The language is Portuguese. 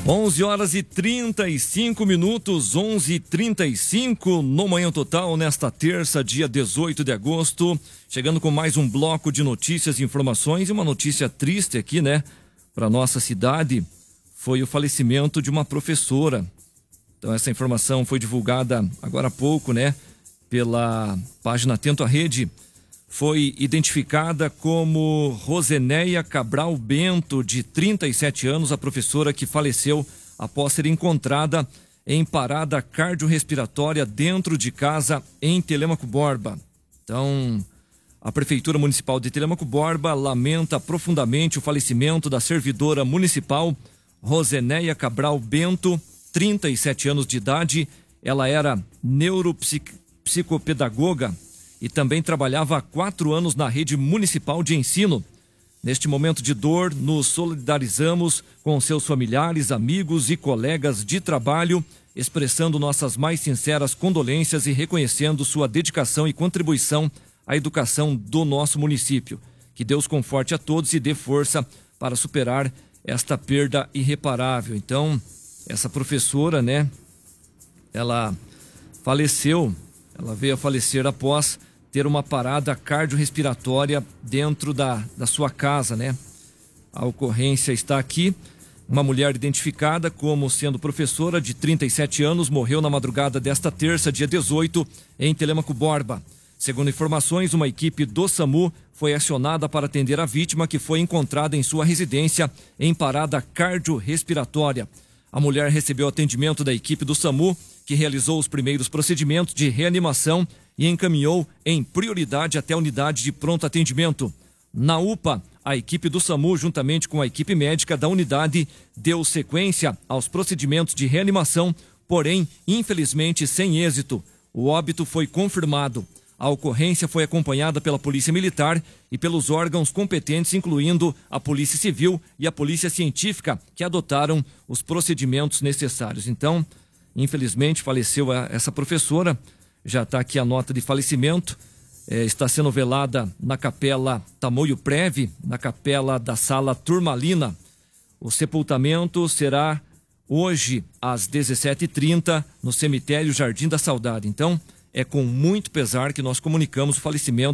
11h35, 11h35 no Manhã Total, nesta terça, dia 18 de agosto, chegando com mais um bloco de notícias e informações, e uma notícia triste aqui, né, para nossa cidade, foi o falecimento de uma professora. Então essa informação foi divulgada agora há pouco, né, pela página Atento à Rede. Foi identificada como Rosenéia Cabral Bento, de 37 anos, a professora que faleceu após ser encontrada em parada cardiorrespiratória dentro de casa em Telêmaco Borba. Então, a Prefeitura Municipal de Telêmaco Borba lamenta profundamente o falecimento da servidora municipal Rosenéia Cabral Bento, 37 anos de idade. Ela era neuropsicopedagoga e também trabalhava há 4 anos na rede municipal de ensino. Neste momento de dor, nos solidarizamos com seus familiares, amigos e colegas de trabalho, expressando nossas mais sinceras condolências e reconhecendo sua dedicação e contribuição à educação do nosso município. Que Deus conforte a todos e dê força para superar esta perda irreparável. Então, essa professora, né, ela faleceu, ela veio a falecer após ter uma parada cardiorrespiratória dentro da sua casa, né? A ocorrência está aqui. Uma mulher identificada como sendo professora de 37 anos morreu na madrugada desta terça, dia 18, em Telêmaco Borba. Segundo informações, uma equipe do SAMU foi acionada para atender a vítima, que foi encontrada em sua residência em parada cardiorrespiratória. A mulher recebeu atendimento da equipe do SAMU, que realizou os primeiros procedimentos de reanimação e encaminhou em prioridade até a unidade de pronto atendimento. Na UPA, a equipe do SAMU, juntamente com a equipe médica da unidade, deu sequência aos procedimentos de reanimação, porém, infelizmente, sem êxito. O óbito foi confirmado. A ocorrência foi acompanhada pela Polícia Militar e pelos órgãos competentes, incluindo a Polícia Civil e a Polícia Científica, que adotaram os procedimentos necessários. Então, infelizmente, faleceu essa professora. Já está aqui a nota de falecimento. Está sendo velada na Capela Tamoio Preve, na Capela da Sala Turmalina. O sepultamento será hoje às 17h30 no cemitério Jardim da Saudade. Então, é com muito pesar que nós comunicamos o falecimento